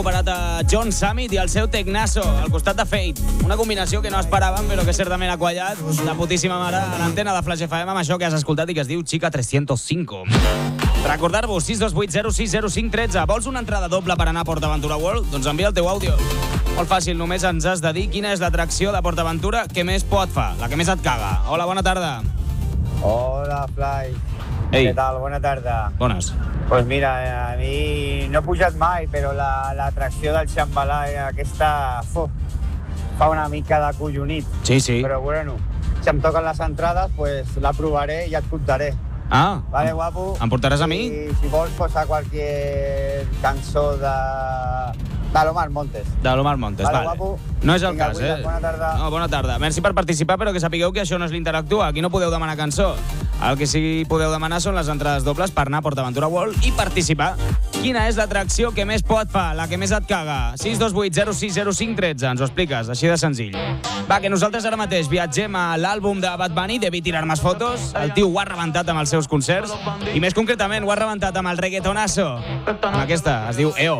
Recuperat a John Summit i el seu Tecnaso al costat de Fate. Una combinació que no esperàvem, però que certament ha quallat de putíssima mare a l'antena de Flash FM amb això que has escoltat i que es diu Chica 305. Recordar-vos, 628060513. Vols una entrada doble per anar a PortAventura World? Doncs envia el teu àudio. Molt fàcil, només ens has de dir quina és l'atracció de PortAventura que més por et fa, la que més et caga. Hola, bona tarda. Hola, Fly. Ei. Què tal? Bona tarda. Bones. Pues mira, a mi no he pujat mai, però l'atracció del Xambalà aquesta fa una mica de collonit. Sí. Però bueno, si em toquen les entrades, pues la provaré i et contaré. Ah, Vale, guapo? em portaràs a mi? I si vols posar qualsevol cançó de l'Omar Montes. De l'Omar Montes, Vale, vale. guapo? No és el Vinga, cas, cuida't, bona tarda. No, bona tarda. Merci per participar, però que sapigueu que això no és l'Interactua. Aquí no podeu demanar cançó. El que sí podeu demanar són les entrades dobles per anar a PortAventura World i participar. Quina és l'atracció que més por et fa, la que més et caga? 628060513, ens ho expliques, així de senzill. Va, que nosaltres ara mateix viatgem a l'àlbum de Bad Bunny, Debí tirar más fotos. El tio ho ha rebentat amb els seus concerts i més concretament ho ha rebentat amb el reggaetonazo. Amb aquesta, es diu EO.